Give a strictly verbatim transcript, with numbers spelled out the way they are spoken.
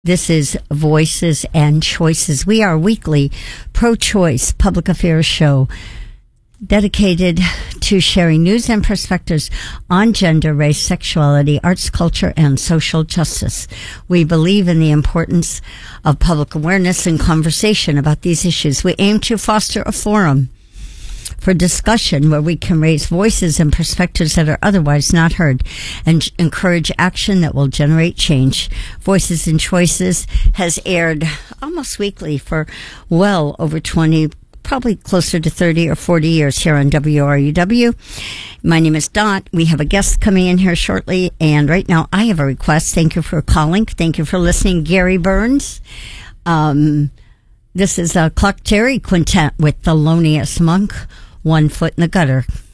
This is Voices and Choices. We are a weekly pro-choice public affairs show dedicated to sharing news and perspectives on gender, race, sexuality, arts, culture, and social justice. We believe in the importance of public awareness and conversation about these issues. We aim to foster a forum for discussion where we can raise voices and perspectives that are otherwise not heard and encourage action that will generate change. Voices and Choices has aired almost weekly for well over twenty, probably closer to thirty or forty years here on W R U W. My name is Dot. We have a guest coming in here shortly, and right now I have a request. Thank you for calling. Thank you for listening. Gary Burns. Um, this is a Clark Terry Quintet with Thelonious Monk, One Foot in the Gutter.